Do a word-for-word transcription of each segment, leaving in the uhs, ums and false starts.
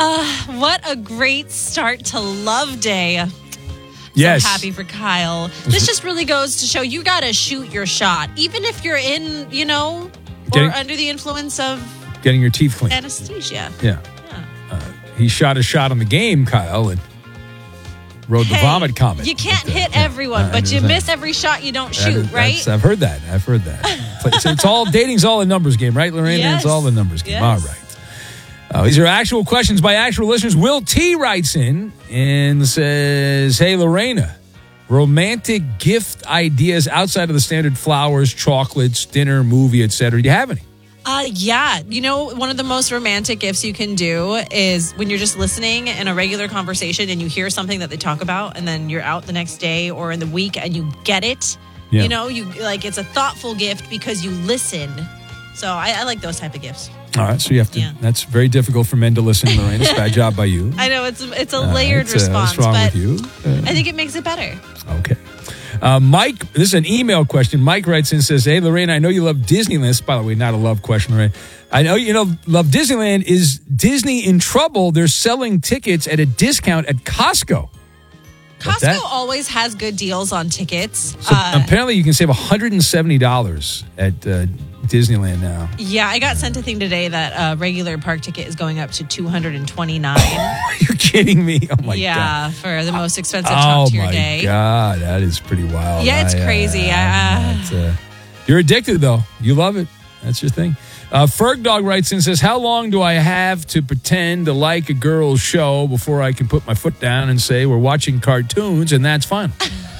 Uh, what a great start to Love Day. Yes. So happy for Kyle. This just really goes to show you got to shoot your shot. Even if you're in, you know, or Getting- under the influence of Getting your teeth cleaned. anesthesia. Yeah. Yeah. Uh, he shot a shot on the game, Kyle, and rode the Hey, vomit comet. You can't But, uh, hit yeah, everyone, I but you understand. miss every shot you don't That shoot, is- right? that's- I've heard that. I've heard that. It's, it's all, dating's all a numbers game, right, Lorena? Yes. It's all a numbers game. Yes. All right. Uh, these are actual questions by actual listeners. Will T writes in and says, hey, Lorena, romantic gift ideas outside of the standard flowers, chocolates, dinner, movie, et cetera. Do you have any? Uh, yeah. You know, one of the most romantic gifts you can do is when you're just listening in a regular conversation and you hear something that they talk about, and then you're out the next day or in the week and you get it. Yeah. You know, you like it's a thoughtful gift because you listen. So I, I like those type of gifts. All right, so you have to. Yeah. That's very difficult for men to listen, Lorena. It's a bad job by you. I know it's it's a Uh, layered it's, uh, response, what's wrong but with you? Uh, I think it makes it better. Okay. Uh, Mike, this is an email question. Mike writes in and says, hey, Lorena, I know you love Disneyland. By the way, not a love question, Lorena. I know you know love Disneyland. Is Disney in trouble? They're selling tickets at a discount at Costco. What's Costco that? always has good deals on tickets. So Uh, apparently you can save one hundred seventy dollars at uh, Disneyland now. yeah, I got sent a thing today that a regular park ticket is going up to two hundred twenty-nine dollars. Are you kidding me? Oh, my yeah, God. for the most expensive Oh, top tier my day. God. That is pretty wild. Yeah, it's I, uh, crazy. I'm I- not, uh, you're addicted, though. You love it. That's your thing. Uh, Ferg Dog writes in and says, how long do I have to pretend to like a girl's show before I can put my foot down and say we're watching cartoons and that's fine?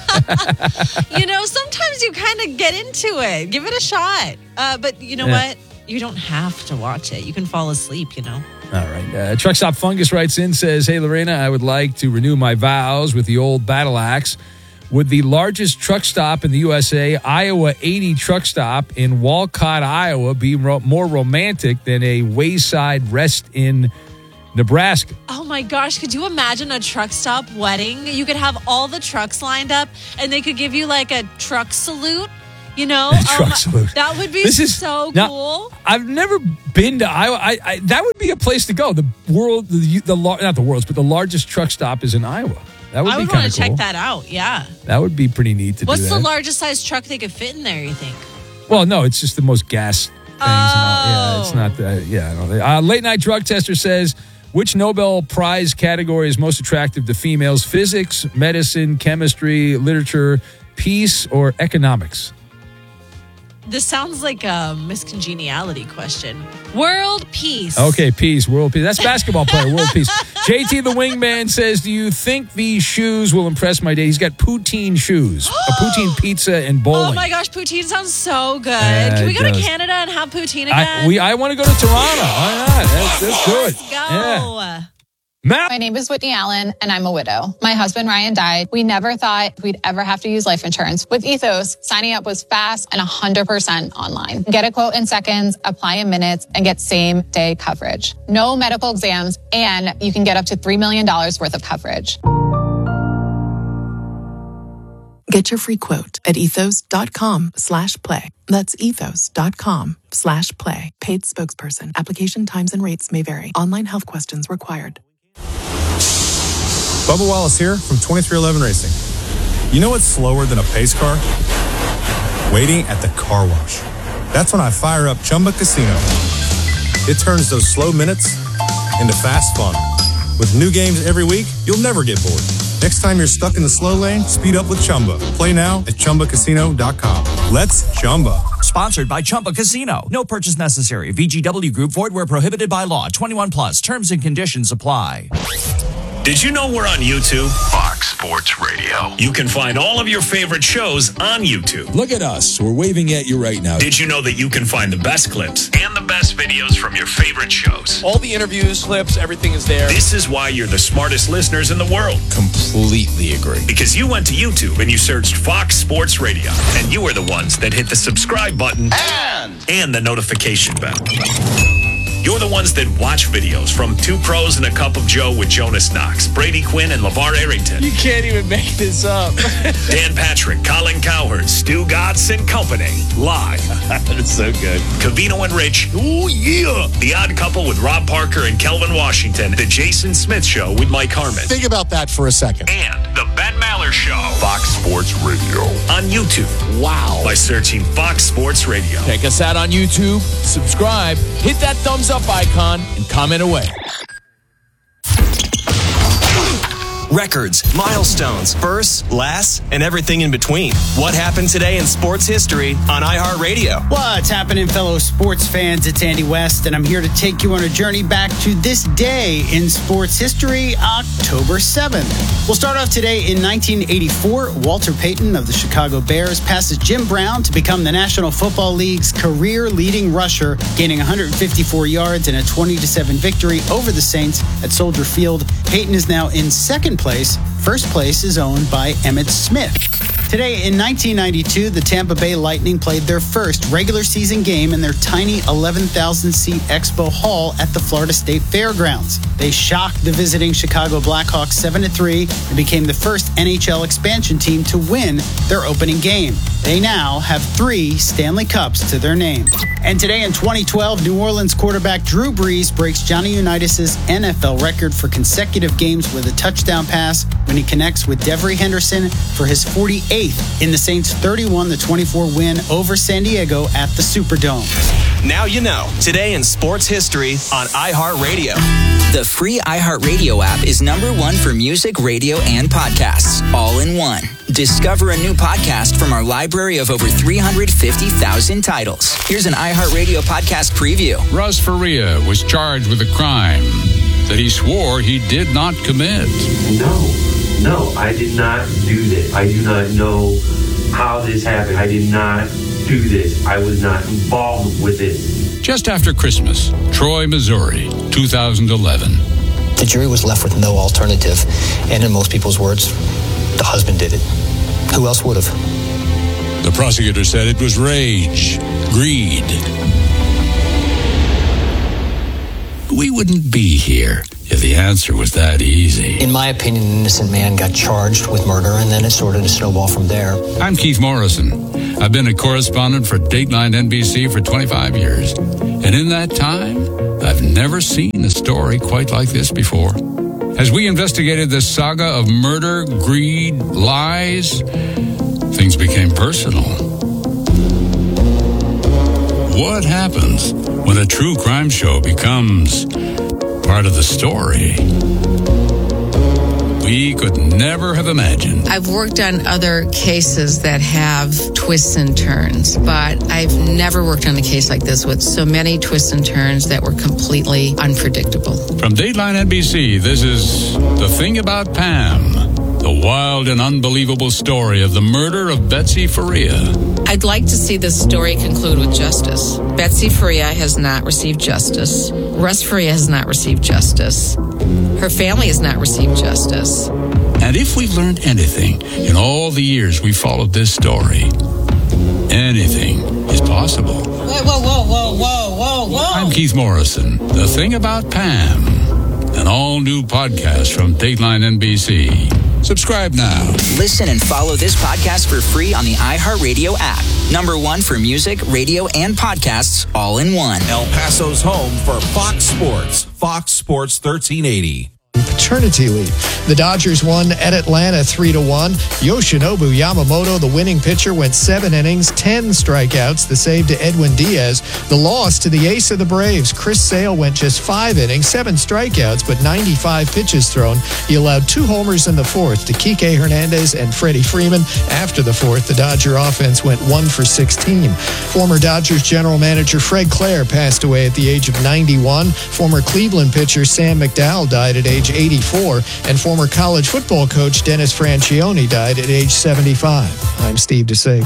You know, sometimes you kind of get into it. Give it a shot. Uh, but you know Yeah. what? You don't have to watch it. You can fall asleep, you know. All right. Uh, Truck Stop Fungus writes in, says, hey, Lorena, I would like to renew my vows with the old battle axe. Would the largest truck stop in the U S A, Iowa eighty truck stop in Walcott, Iowa, be ro- more romantic than a wayside rest in Nebraska? Oh my gosh, could you imagine a truck stop wedding? You could have all the trucks lined up and they could give you like a truck salute, you know? A truck Oh my- salute. That would be This is- so now, cool. I've never been to Iowa. I, I, that would be a place to go. The world, the, the lar- not the world's, but the largest truck stop is in Iowa. That would I be would kind want of to cool. check that out, yeah. That would be pretty neat to What's do the that. largest size truck they could fit in there, you think? Well, no, it's just the most gas things. And all. Yeah, it's Oh. not that. Yeah, I don't know. Uh, Late Night Drug Tester says, which Nobel Prize category is most attractive to females? Physics, medicine, chemistry, literature, peace, or economics? This sounds like a miscongeniality question. World peace. Okay, peace, world peace. That's basketball player, world peace. J T the Wingman says, do you think these shoes will impress my date? He's got poutine shoes, a poutine pizza and bowling. Oh my gosh, poutine sounds so good. Yeah, Can we it go to does. Canada and have poutine again? I, we, I want to go to Toronto. Why not? Let's, let's do it. Let's go. Yeah. Matt? My name is Whitney Allen, and I'm a widow. My husband, Ryan, died. We never thought we'd ever have to use life insurance. With Ethos, signing up was fast and one hundred percent online. Get a quote in seconds, apply in minutes, and get same-day coverage. No medical exams, and you can get up to three million dollars worth of coverage. Get your free quote at ethos.com slash play. That's ethos.com slash play. Paid spokesperson. Application times and rates may vary. Online health questions required. Bubba Wallace here from twenty-three eleven Racing. You know what's slower than a pace car? Waiting at the car wash. That's when I fire up Chumba Casino. It turns those slow minutes into fast fun. With new games every week, you'll never get bored. Next time you're stuck in the slow lane, speed up with Chumba. Play now at chumba casino dot com. Let's Chumba. Sponsored by Chumba Casino. No purchase necessary. V G W Group. Void where prohibited by law. twenty-one plus. Terms and conditions apply. Did you know we're on YouTube? Fox Sports Radio. You can find all of your favorite shows on YouTube. Look at us. We're waving at you right now. Did you know that you can find the best clips and the best videos from your favorite shows? All the interviews, clips, everything is there. This is why you're the smartest listeners in the world. Completely agree. Because you went to YouTube and you searched Fox Sports Radio. And you were the ones that hit the subscribe button And, and the notification bell. You're the ones that watch videos from Two Pros and a Cup of Joe with Jonas Knox, Brady Quinn, and LeVar Arrington. You can't even make this up. Dan Patrick, Colin Cowherd, Stu Godson and Company. Live. That's so good. Cavino and Rich. Ooh, yeah. The Odd Couple with Rob Parker and Kelvin Washington. The Jason Smith Show with Mike Harmon. Think about that for a second. And the Ben Maller Show. Fox Sports Radio. On YouTube. Wow. By searching Fox Sports Radio. Check us out on YouTube. Subscribe. Hit that thumbs up icon and comment away. Records, milestones, firsts, lasts, and everything in between. What happened today in sports history on iHeartRadio? What's happening, fellow sports fans? It's Andy West, and I'm here to take you on a journey back to this day in sports history, October seventh. We'll start off today in nineteen eighty-four. Walter Payton of the Chicago Bears passes Jim Brown to become the National Football League's career leading rusher, gaining one hundred fifty-four yards in a twenty to seven victory over the Saints at Soldier Field. Payton is now in second place. First place is owned by Emmitt Smith. Today in nineteen ninety-two, the Tampa Bay Lightning played their first regular season game in their tiny eleven thousand seat Expo Hall at the Florida State Fairgrounds. They shocked the visiting Chicago Blackhawks seven to three and became the first N H L expansion team to win their opening game. They now have three Stanley Cups to their name. And today in twenty twelve, New Orleans quarterback Drew Brees breaks Johnny Unitas' N F L record for consecutive games with a touchdown pass when he connects with Devery Henderson for his forty-eighth in the Saints' thirty-one to twenty-four win over San Diego at the Superdome. Now you know. Today in sports history on iHeartRadio. The free iHeartRadio app is number one for music, radio, and podcasts, all in one. Discover a new podcast from our library of over three hundred fifty thousand titles. Here's an iHeartRadio podcast preview. Russ Faria was charged with a crime that he swore he did not commit. No. No, I did not do this. I do not know how this happened. I did not do this. I was not involved with it. Just after Christmas, Troy, Missouri, two thousand eleven. The jury was left with no alternative, and in most people's words, the husband did it. Who else would have? The prosecutor said it was rage, greed. We wouldn't be here if the answer was that easy. In my opinion, an innocent man got charged with murder, and then it started to snowball from there. I'm Keith Morrison. I've been a correspondent for Dateline N B C for twenty-five years. And in that time, I've never seen a story quite like this before. As we investigated this saga of murder, greed, lies, things became personal. What happens when a true crime show becomes part of the story? We could never have imagined. I've worked on other cases that have twists and turns, but I've never worked on a case like this with so many twists and turns that were completely unpredictable. From Dateline N B C, this is The Thing About Pam, the wild and unbelievable story of the murder of Betsy Faria. I'd like to see this story conclude with justice. Betsy Faria has not received justice. Russ Faria has not received justice. Her family has not received justice. And if we've learned anything in all the years we followed this story, anything is possible. Whoa, whoa, whoa, whoa, whoa, whoa, whoa. I'm Keith Morrison. The Thing About Pam, an all-new podcast from Dateline N B C. Subscribe now. Listen and follow this podcast for free on the iHeartRadio app. Number one for music, radio, and podcasts, all in one. El Paso's home for Fox Sports. Fox Sports thirteen eighty. Paternity leave. The Dodgers won at Atlanta three to one. Yoshinobu Yamamoto, the winning pitcher, went seven innings, ten strikeouts, the save to Edwin Diaz. The loss to the ace of the Braves, Chris Sale, went just five innings, seven strikeouts, but ninety-five pitches thrown. He allowed two homers in the fourth to Kike Hernandez and Freddie Freeman. After the fourth, the Dodger offense went one for sixteen. Former Dodgers general manager Fred Clare passed away at the age of ninety-one. Former Cleveland pitcher Sam McDowell died at age eighty-four, and former college football coach Dennis Franchione died at age seventy-five. I'm Steve DeSager.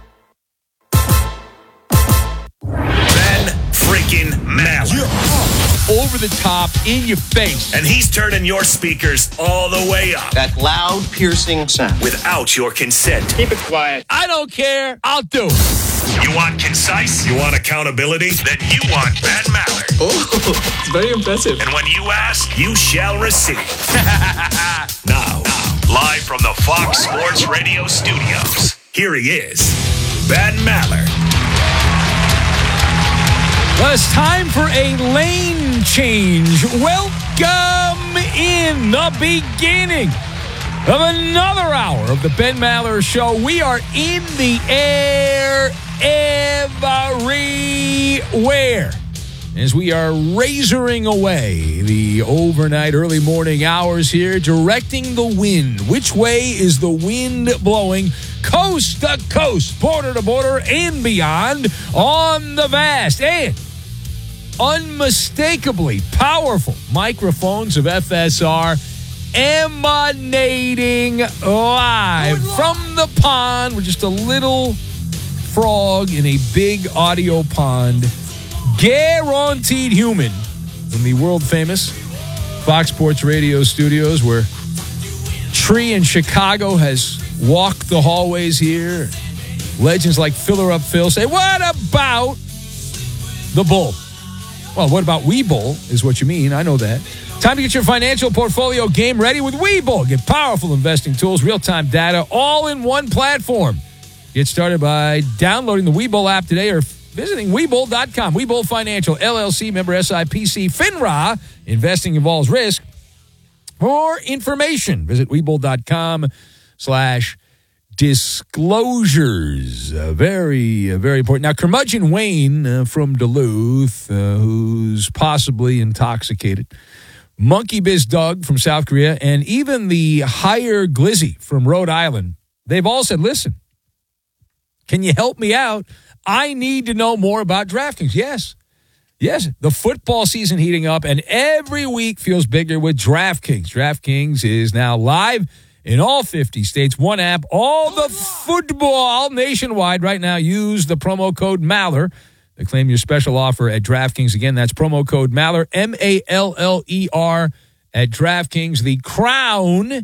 Ben freaking Maller. Over the top, in your face. And he's turning your speakers all the way up. That loud, piercing sound. Without your consent. Keep it quiet. I don't care. I'll do it. You want concise? You want accountability? Then you want Ben Maller. Oh, it's very impressive. And when you ask, you shall receive. Now, live from the Fox Sports Radio studios, here he is, Ben Maller. Well, it's time for a lane change. Welcome in the beginning of another hour of the Ben Maller Show. We are in the air everywhere as we are razoring away the overnight, early morning hours here, directing the wind. Which way is the wind blowing? Coast to coast, border to border, and beyond on the vast and unmistakably powerful microphones of F S R, emanating live from the pond. We're just a little frog in a big audio pond, guaranteed human, in the world famous Fox Sports Radio studios, where Tree in Chicago has walked the hallways here. Legends like Filler Up Phil say, what about the Bull? Well, what about Webull is what you mean. I know that. Time to get your financial portfolio game ready with Webull. Get powerful investing tools, real-time data, all in one platform. Get started by downloading the Webull app today or visiting Webull dot com. Webull Financial, L L C, member S I P C, FINRA. Investing involves risk. For information, visit Webull dot com slash disclosures. Uh, very, uh, very important. Now, Curmudgeon Wayne uh, from Duluth, uh, who's possibly intoxicated. Monkey Biz Doug from South Korea, and even the Higher Glizzy from Rhode Island, they've all said, listen, can you help me out? I need to know more about DraftKings. Yes. Yes, the football season heating up, and every week feels bigger with DraftKings. DraftKings is now live in all fifty states. One app, all the football nationwide. Right now, use the promo code Maller to claim your special offer at DraftKings. Again, that's promo code Maller, M A L L E R, at DraftKings. The crown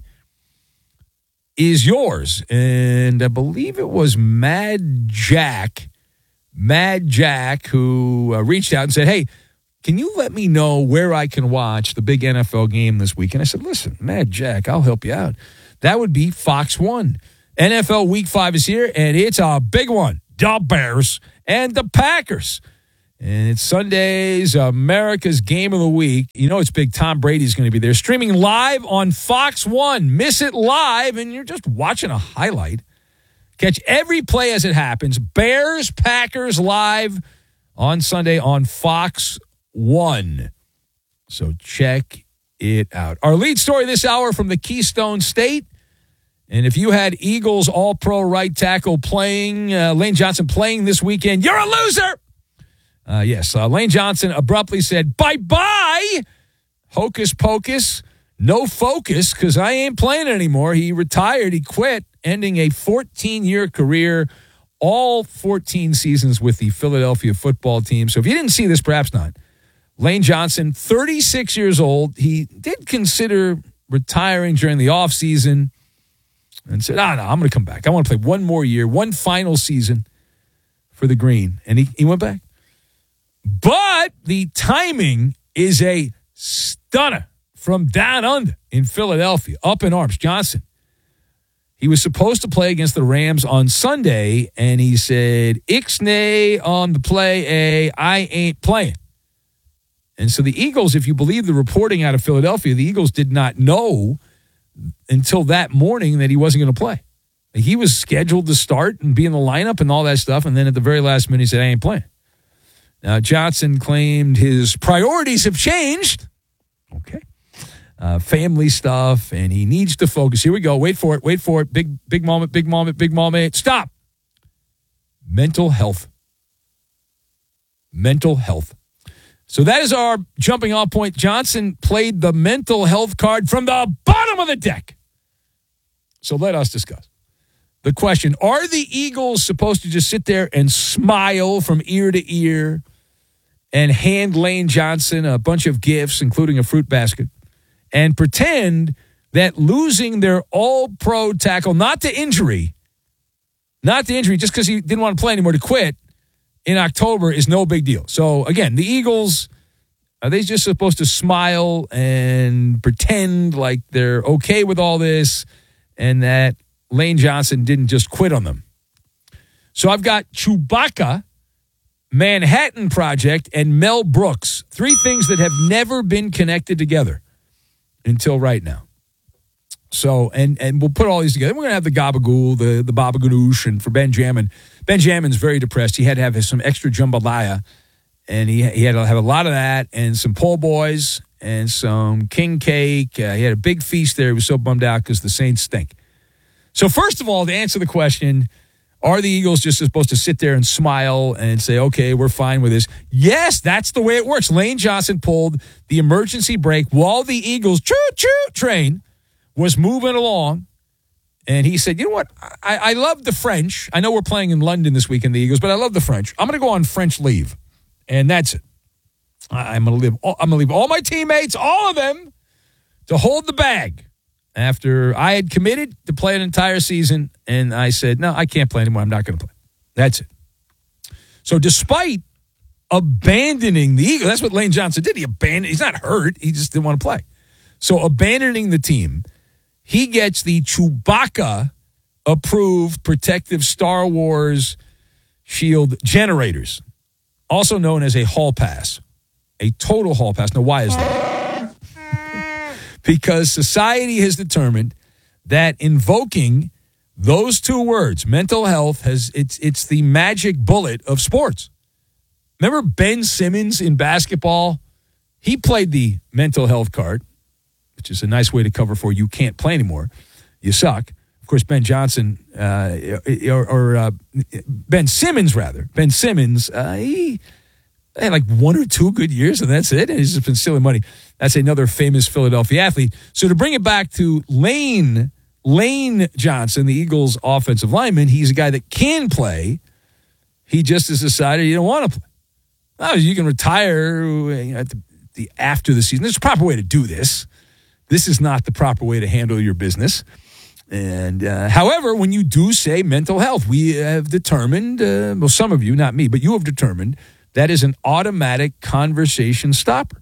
is yours. And I believe it was Mad Jack, Mad Jack, who uh, reached out and said, hey, can you let me know where I can watch the big N F L game this week? And I said, listen, Mad Jack, I'll help you out. That would be Fox one. N F L Week five is here, and it's a big one. The Bears and the Packers. And it's Sunday's America's Game of the Week. You know it's big. Tom Brady's going to be there. Streaming live on Fox one. Miss it live, and you're just watching a highlight. Catch every play as it happens. Bears, Packers live on Sunday on Fox one. So check it out. Our lead story this hour from the Keystone State. And if you had Eagles All-Pro right tackle playing, uh, Lane Johnson playing this weekend, you're a loser! Uh, yes, uh, Lane Johnson abruptly said, bye-bye! Hocus pocus, no focus, because I ain't playing anymore. He retired, he quit, ending a fourteen-year career, all fourteen seasons with the Philadelphia football team. So if you didn't see this, perhaps not. Lane Johnson, thirty-six years old. He did consider retiring during the offseason and said, oh, no, I'm going to come back. I want to play one more year, one final season for the Green. And he, he went back. But the timing is a stunner from down under in Philadelphia, up in arms. Johnson, he was supposed to play against the Rams on Sunday, and he said, Ixnay on the play, A, I ain't playing. And so the Eagles, if you believe the reporting out of Philadelphia, the Eagles did not know until that morning that he wasn't going to play. He was scheduled to start and be in the lineup and all that stuff, and then at the very last minute he said, I ain't playing. Now, Johnson claimed his priorities have changed. Okay. Uh, family stuff, and he needs to focus. Here we go. Wait for it. Wait for it. Big, big moment, big moment, big moment. Stop. Mental health. Mental health. So that is our jumping off point. Johnson played the mental health card from the bottom of the deck. So let us discuss the question. Are the Eagles supposed to just sit there and smile from ear to ear and hand Lane Johnson a bunch of gifts, including a fruit basket, and pretend that losing their all-pro tackle, not to injury, not to injury, just because he didn't want to play anymore, to quit, in October is no big deal. So, again, the Eagles, are they just supposed to smile and pretend like they're okay with all this and that Lane Johnson didn't just quit on them? So I've got Chewbacca, Manhattan Project, and Mel Brooks. Three things that have never been connected together until right now. So, and and we'll put all these together. We're going to have the gabagool, the, the babaganoosh, and for Benjamin, Benjamin's very depressed. He had to have some extra jambalaya, and he, he had to have a lot of that, and some po' boys, and some king cake. Uh, he had a big feast there. He was so bummed out because the Saints stink. So first of all, to answer the question, are the Eagles just supposed to sit there and smile and say, okay, we're fine with this? Yes, that's the way it works. Lane Johnson pulled the emergency brake while the Eagles choo-choo train was moving along. And he said, you know what? I, I love the French. I know we're playing in London this weekend, the Eagles, but I love the French. I'm going to go on French leave. And that's it. I, I'm going to leave. I'm going to leave all my teammates, all of them, to hold the bag. After I had committed to play an entire season, and I said, no, I can't play anymore. I'm not going to play. That's it. So despite abandoning the Eagles, that's what Lane Johnson did. He abandoned. He's not hurt. He just didn't want to play. So abandoning the team, he gets the Chewbacca-approved protective Star Wars shield generators, also known as a hall pass, a total hall pass. Now, why is that? Because society has determined that invoking those two words, mental health, has it's it's the magic bullet of sports. Remember Ben Simmons in basketball? He played the mental health card, which is a nice way to cover for you can't play anymore. You suck. Of course, Ben Johnson, uh, or, or uh, Ben Simmons, rather. Ben Simmons, uh, he had like one or two good years, and that's it. And he's just been stealing money. That's another famous Philadelphia athlete. So to bring it back to Lane, Lane Johnson, the Eagles' offensive lineman, he's a guy that can play. He just has decided he don't want to play. Oh, you can retire you know, at the, the after the season. There's a proper way to do this. This is not the proper way to handle your business. And uh, however, when you do say mental health, we have determined, uh, well, some of you, not me, but you have determined that is an automatic conversation stopper.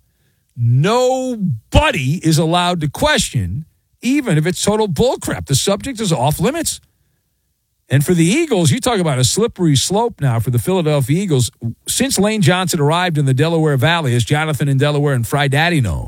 Nobody is allowed to question, even if it's total bullcrap. The subject is off limits. And for the Eagles, you talk about a slippery slope now for the Philadelphia Eagles. Since Lane Johnson arrived in the Delaware Valley, as Jonathan in Delaware and Fry Daddy know,